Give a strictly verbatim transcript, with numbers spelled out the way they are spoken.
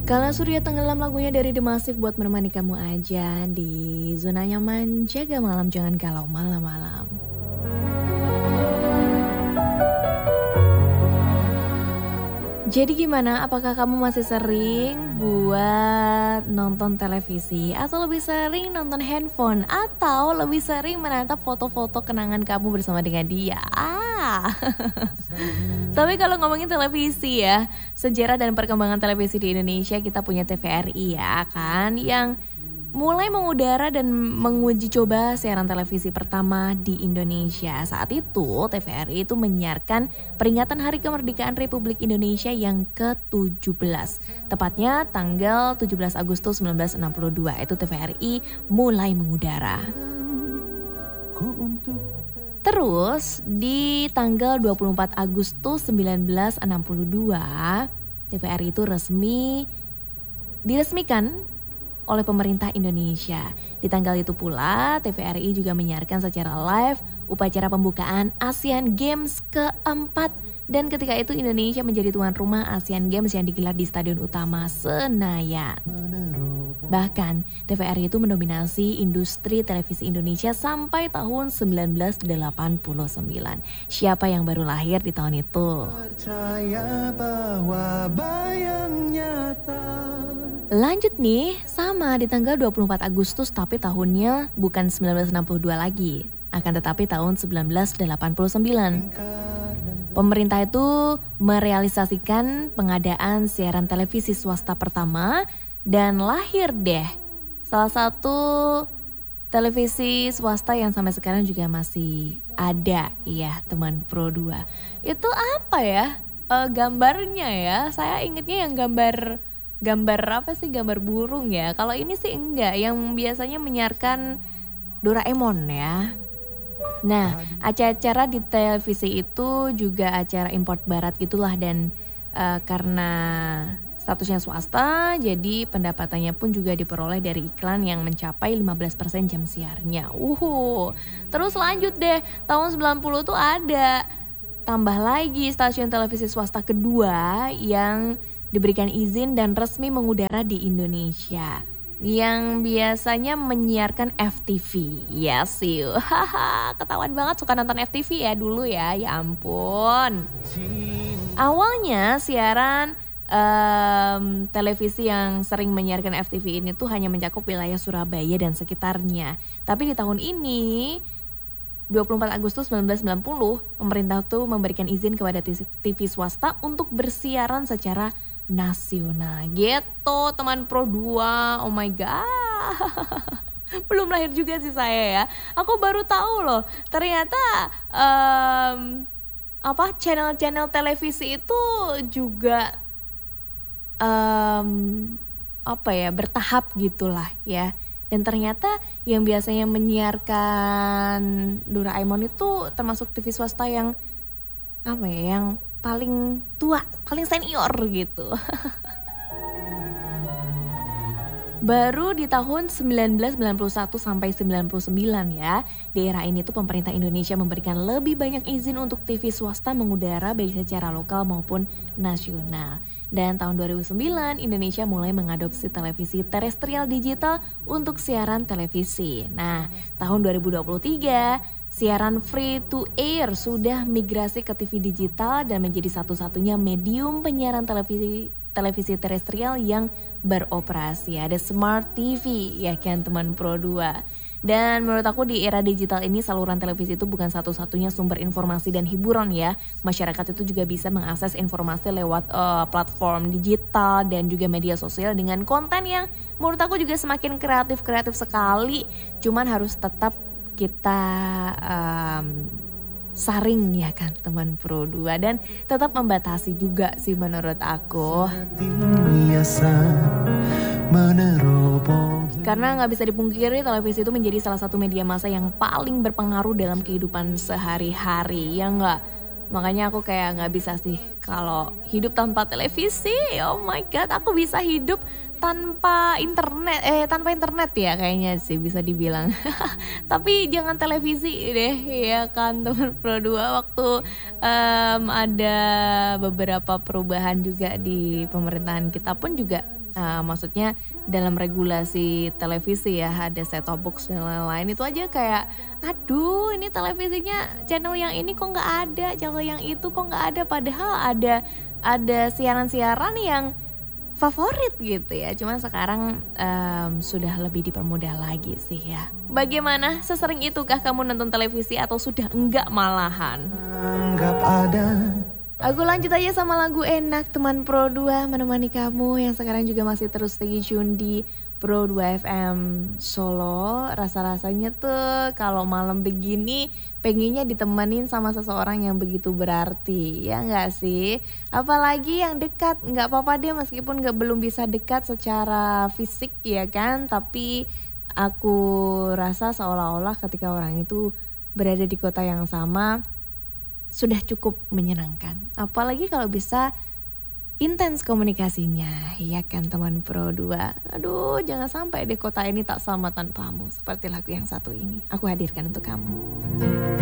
Kala Surya tenggelam lagunya dari The Massive buat menemani kamu aja di zona nyaman jaga malam, jangan galau malam-malam. Jadi gimana? Apakah kamu masih sering buat nonton televisi atau lebih sering nonton handphone atau lebih sering menatap foto-foto kenangan kamu bersama dengan dia? Ah. Tapi kalau ngomongin televisi ya, sejarah dan perkembangan televisi di Indonesia kita punya T V R I ya kan yang mulai mengudara dan menguji coba siaran televisi pertama di Indonesia. Saat itu T V R I itu menyiarkan peringatan Hari Kemerdekaan Republik Indonesia yang ke tujuh belas. Tepatnya tanggal tujuh belas Agustus seribu sembilan ratus enam puluh dua itu T V R I mulai mengudara. Terus di tanggal dua puluh empat Agustus seribu sembilan ratus enam puluh dua T V R I itu resmi diresmikan oleh pemerintah Indonesia. Di tanggal itu pula T V R I juga menyiarkan secara live upacara pembukaan Asian Games keempat dan ketika itu Indonesia menjadi tuan rumah Asian Games yang digelar di Stadion Utama Senayan. Bahkan T V R I itu mendominasi industri televisi Indonesia sampai tahun seribu sembilan ratus delapan puluh sembilan. Siapa yang baru lahir di tahun itu? Percaya bahwa bayang nyata. Lanjut nih, sama di tanggal dua puluh empat Agustus tapi tahunnya bukan seribu sembilan ratus enam puluh dua lagi, akan tetapi tahun seribu sembilan ratus delapan puluh sembilan. Pemerintah itu merealisasikan pengadaan siaran televisi swasta pertama dan lahir deh salah satu televisi swasta yang sampai sekarang juga masih ada ya teman Pro dua. Itu apa ya? E, gambarnya ya, saya ingetnya yang gambar Gambar apa sih? Gambar burung ya. Kalau ini sih enggak, yang biasanya menyiarkan Doraemon ya. Nah, acara-acara di televisi itu juga acara import barat gitulah dan uh, karena statusnya swasta, jadi pendapatannya pun juga diperoleh dari iklan yang mencapai lima belas persen jam siarnya. Uhuh. Terus lanjut deh, tahun sembilan puluh tuh ada tambah lagi stasiun televisi swasta kedua yang diberikan izin dan resmi mengudara di Indonesia yang biasanya menyiarkan F T V. Yes you, haha, ketahuan banget suka nonton F T V ya dulu ya, ya ampun. Awalnya siaran um, televisi yang sering menyiarkan F T V ini tuh hanya mencakup wilayah Surabaya dan sekitarnya. Tapi di tahun ini dua puluh empat Agustus seribu sembilan ratus sembilan puluh, pemerintah tuh memberikan izin kepada T V swasta untuk bersiaran secara nasional gitu teman Pro dua. Oh my god. Belum lahir juga sih saya ya. Aku baru tahu loh ternyata um, apa channel-channel televisi itu juga um, apa ya bertahap gitulah ya. Dan ternyata yang biasanya menyiarkan Doraemon itu termasuk T V swasta yang apa ya yang paling tua, paling senior gitu. Baru di tahun seribu sembilan ratus sembilan puluh satu sampai sembilan puluh sembilan ya. Di era ini tuh pemerintah Indonesia memberikan lebih banyak izin untuk T V swasta mengudara baik secara lokal maupun nasional. Dan tahun dua ribu sembilan Indonesia mulai mengadopsi televisi terestrial digital untuk siaran televisi. Nah, tahun dua ribu dua puluh tiga siaran free to air sudah migrasi ke T V digital dan menjadi satu-satunya medium penyiaran televisi televisi terestrial yang beroperasi. Ada Smart T V ya kan teman Pro dua. Dan menurut aku di era digital ini saluran televisi itu bukan satu-satunya sumber informasi dan hiburan ya. Masyarakat itu juga bisa mengakses informasi lewat uh, platform digital dan juga media sosial dengan konten yang menurut aku juga semakin kreatif-kreatif sekali. Cuman harus tetap kita um, saring ya kan teman Pro dua dan tetap membatasi juga sih menurut aku. Karena nggak bisa dipungkiri televisi itu menjadi salah satu media massa yang paling berpengaruh dalam kehidupan sehari-hari ya nggak. Makanya aku kayak nggak bisa sih kalau hidup tanpa televisi. Oh my god, aku bisa hidup tanpa internet, eh tanpa internet ya kayaknya sih bisa dibilang. Tapi jangan televisi deh ya kan teman Pro dua. Waktu um, ada beberapa perubahan juga di pemerintahan kita pun juga Uh, maksudnya dalam regulasi televisi ya, ada set-top box dan lain-lain, itu aja kayak aduh ini televisinya channel yang ini kok nggak ada, channel yang itu kok nggak ada, padahal ada ada siaran-siaran yang favorit gitu ya. Cuman sekarang um, sudah lebih dipermudah lagi sih ya. Bagaimana, sesering itukah kamu nonton televisi atau sudah enggak malahan? Anggap ada. Aku lanjut aja sama lagu enak teman Pro dua menemani kamu yang sekarang juga masih terus stay tune di Pro dua F M Solo. Rasa-rasanya tuh kalau malam begini pengennya ditemenin sama seseorang yang begitu berarti, ya enggak sih? Apalagi yang dekat, enggak apa-apa deh meskipun enggak belum bisa dekat secara fisik ya kan, tapi aku rasa seolah-olah ketika orang itu berada di kota yang sama sudah cukup menyenangkan. Apalagi kalau bisa intens komunikasinya, ya kan teman Pro dua. Aduh, jangan sampai deh kota ini tak sama tanpamu. Seperti lagu yang satu ini, aku hadirkan untuk kamu.